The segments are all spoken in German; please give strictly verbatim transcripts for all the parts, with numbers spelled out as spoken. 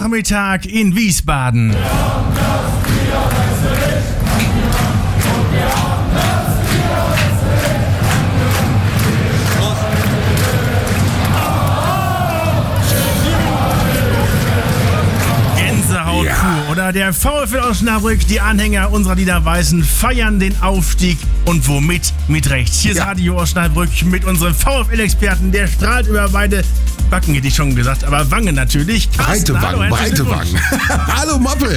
Nachmittag in Wiesbaden. Gänsehaut Ja. pur, oder? Der VfL Osnabrück, die Anhänger unserer Liederweißen feiern den Aufstieg und womit? Mit Recht. Hier ist Ja. Radio Osnabrück mit unserem VfL-Experten, der strahlt über beide Backen, hätte ich schon gesagt, aber Wangen natürlich. Breite Carsten, hallo, Wangen, herzlichen breite Glückwunsch. Wangen. Hallo Moppel.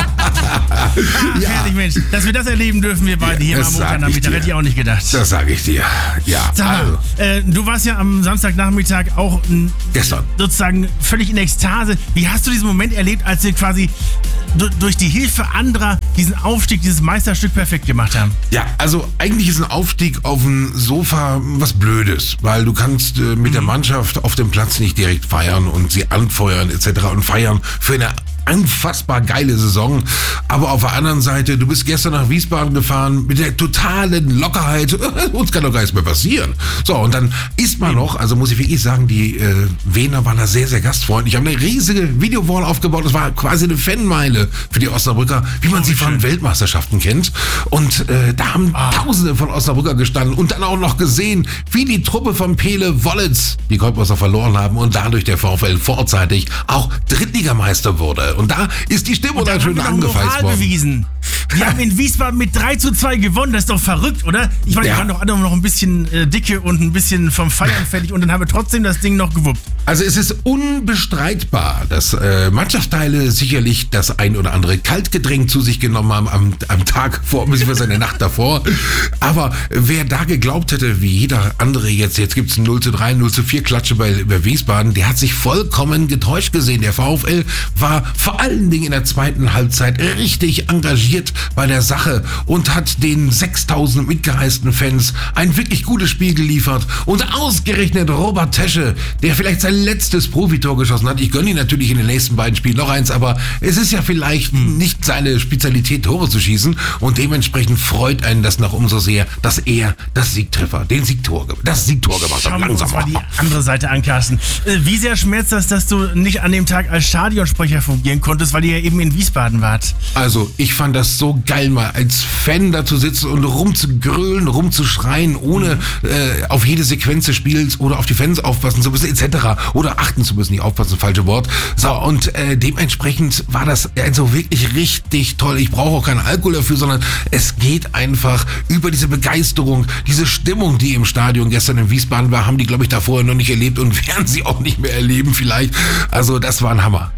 Ach, herrlich, Mensch. Dass wir das erleben dürfen, wir beide hier Das am sag ich Montagnachmittag, dir. hätte ich auch nicht gedacht. Das sage ich dir. Ja, Sag mal, also, äh, du warst ja am Samstagnachmittag auch m, gestern. sozusagen völlig in Ekstase. Wie hast du diesen Moment erlebt, als wir quasi du, durch die Hilfe anderer diesen Aufstieg, dieses Meisterstück perfekt gemacht haben? Ja, also eigentlich ist ein Aufstieg auf dem Sofa was Blödes, weil du kannst äh, mit der Mannschaft auf dem Platz nicht direkt feiern und sie anfeuern et cetera und feiern für eine unfassbar geile Saison. Aber auf der anderen Seite, du bist gestern nach Wiesbaden gefahren mit der totalen Lockerheit. Uns kann doch gar nichts mehr passieren. So, und dann ist man noch, also muss ich wirklich sagen, die äh, Wiener waren da sehr, sehr gastfreundlich. Haben eine riesige Videowall aufgebaut. Das war quasi eine Fanmeile für die Osnabrücker, wie man Oh, sie wie von schön. Weltmeisterschaften kennt. Und äh, da haben Ah. Tausende von Osnabrücker gestanden und dann auch noch gesehen, wie die Truppe von Pele Wollitz die Goldmeister verloren haben und dadurch der VfL vorzeitig auch Drittligameister wurde. Und da ist die Stimmung dann schön wir noch angefeizt Moral worden. bewiesen. Die haben in Wiesbaden mit drei zu zwei gewonnen. Das ist doch verrückt, oder? Ich meine, Ja. die waren doch alle noch ein bisschen äh, dicke und ein bisschen vom Feiern fertig und dann haben wir trotzdem das Ding noch gewuppt. Also es ist unbestreitbar, dass äh, Mannschaftsteile sicherlich das ein oder andere Kaltgetränk zu sich genommen haben am, am Tag vor, beziehungsweise eine Nacht davor. Aber wer da geglaubt hätte, wie jeder andere jetzt, jetzt gibt's ein null zu drei, null zu vier Klatsche bei, bei Wiesbaden, der hat sich vollkommen getäuscht gesehen. Der VfL war vor allen Dingen in der zweiten Halbzeit richtig engagiert bei der Sache und hat den sechstausend mitgereisten Fans ein wirklich gutes Spiel geliefert. Und ausgerechnet Robert Tesche, der vielleicht sein letztes Profitor geschossen hat. Ich gönne ihn natürlich in den nächsten beiden Spielen noch eins, aber es ist ja vielleicht nicht seine Spezialität, Tore zu schießen. Und dementsprechend freut einen das noch umso sehr, dass er das Siegtreffer, den Siegtor, ge- das Siegtor gemacht hat. Schauen wir uns Langsam. mal die andere Seite an, Carsten. Äh, Wie sehr schmerzt das, dass du nicht an dem Tag als Stadionsprecher fungieren konntest, weil ihr ja eben in Wiesbaden wart? Also, ich fand das so geil, mal als Fan da zu sitzen und rumzugrölen, rumzuschreien, ohne äh, auf jede Sequenz des Spiels oder auf die Fans aufpassen zu müssen, et cetera. Oder achten zu müssen, nicht aufpassen, falsche Wort. So, und äh, dementsprechend war das also wirklich richtig toll. Ich brauche auch keinen Alkohol dafür, sondern es geht einfach über diese Begeisterung, diese Stimmung, die im Stadion gestern in Wiesbaden war, haben die, glaube ich, da vorher noch nicht erlebt und werden sie auch nicht mehr erleben vielleicht. Also, das war ein Hammer.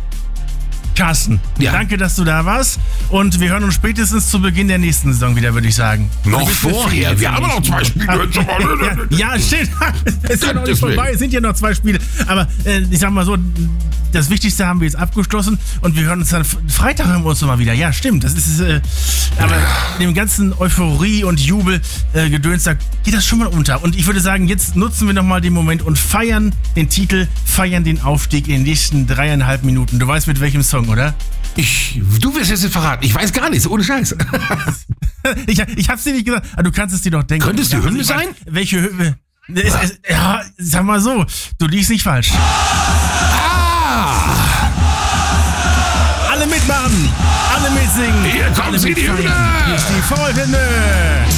Carsten, Ja. danke, dass du da warst. Und wir hören uns spätestens zu Beginn der nächsten Saison wieder, würde ich sagen. Noch Du bist mit vorher. Ferien Wir haben noch zwei Spiele. Ja, ja, stimmt. Es ist ja noch nicht Gottes Willen. vorbei. Es sind ja noch zwei Spiele. Aber äh, ich sag mal so, das Wichtigste haben wir jetzt abgeschlossen und wir hören uns dann Freitag hören wir uns nochmal wieder. Ja, stimmt. Das ist äh, aber in dem ganzen Euphorie und Jubel äh, Gedöns, da geht das schon mal unter. Und ich würde sagen, jetzt nutzen wir nochmal den Moment und feiern den Titel, feiern den Aufstieg in den nächsten dreieinhalb Minuten. Du weißt mit welchem Song, oder? Ich, du wirst es jetzt verraten. Ich weiß gar nichts, ohne Scheiß. Ich, ich hab's dir nicht gesagt, aber du kannst es dir doch denken. Könnte es die Ja, Hymne ich weiß, sein? Welche Hymne? Es, es, ja, sag mal so, du liegst nicht falsch. Ah! Alle mitmachen, alle mitsingen. Hier kommt alle sie, die mitfeiern. Hymne. Hier ist die VfL-Hymne.